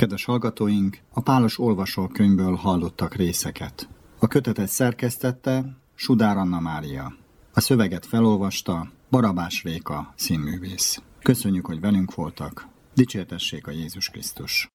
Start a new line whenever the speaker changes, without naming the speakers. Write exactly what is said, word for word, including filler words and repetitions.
Kedves hallgatóink, a Pálos olvasókönyvből hallottak részeket. A kötetet szerkesztette Sudár Anna Mária. A szöveget felolvasta Barabás Réka színművész. Köszönjük, hogy velünk voltak. Dicsértessék a Jézus Krisztus!